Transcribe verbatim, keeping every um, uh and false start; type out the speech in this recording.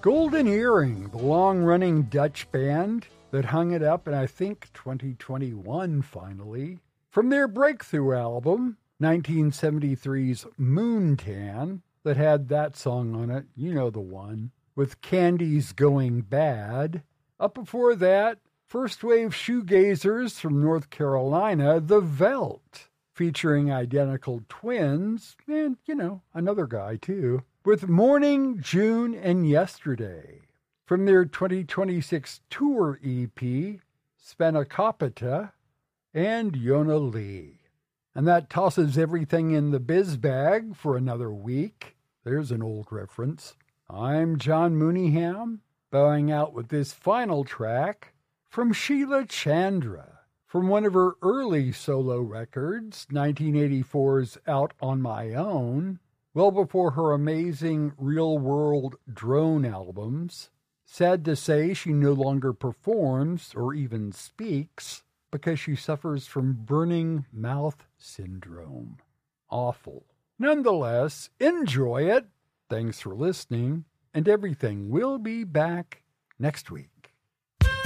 Golden Earring, the long-running Dutch band that hung it up in, I think, twenty twenty-one finally. From their breakthrough album, nineteen seventy-three's Moontan, that had that song on it, you know the one, with Candy's Going Bad. Up before that, first-wave shoegazers from North Carolina, The Veldt, featuring identical twins, and, you know, another guy, too, with Morning, June, and Yesterday. From their twenty twenty-six tour E P, Spanakopita, and Yona Lee. And that tosses everything in the biz bag for another week. There's an old reference. I'm John Mooneyham, bowing out with this final track from Sheila Chandra, from one of her early solo records, nineteen eighty-four's Out on My Own, well before her amazing real-world drone albums. Sad to say, she no longer performs or even speaks because she suffers from burning mouth syndrome. Awful. Nonetheless, enjoy it. Thanks for listening, and everything will be back next week.